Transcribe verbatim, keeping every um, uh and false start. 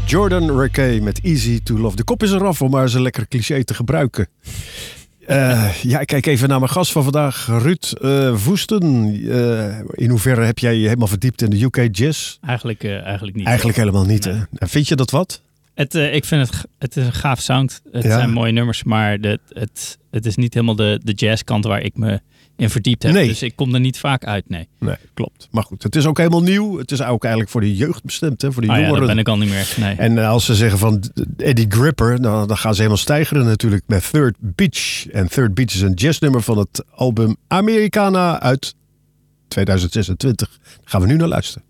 Jordan Rakei met Easy to Love. De kop is eraf om maar eens een lekker cliché te gebruiken. Uh, ja, ik kijk even naar mijn gast van vandaag, Ruud uh, Woesten. Uh, in hoeverre heb jij je helemaal verdiept in de U K jazz? Eigenlijk, uh, eigenlijk niet. Eigenlijk helemaal niet, nee. hè? En vind je dat wat? Het, uh, ik vind het, het is een gaaf sound. Het ja. zijn mooie nummers, maar de, het, het is niet helemaal de, de jazzkant waar ik me in verdiept heb. Nee. Dus ik kom er niet vaak uit, nee. Nee, klopt. Maar goed, het is ook helemaal nieuw. Het is ook eigenlijk voor de jeugd bestemd, hè? Voor de oh jongeren. Ja, dat ben ik al niet meer, nee. En uh, als ze zeggen van Eddie Gripper, dan, dan gaan ze helemaal stijgeren natuurlijk met Third Beach. En Third Beach is een jazznummer van het album Americana uit tweeduizend zesentwintig. Daar gaan we nu naar luisteren.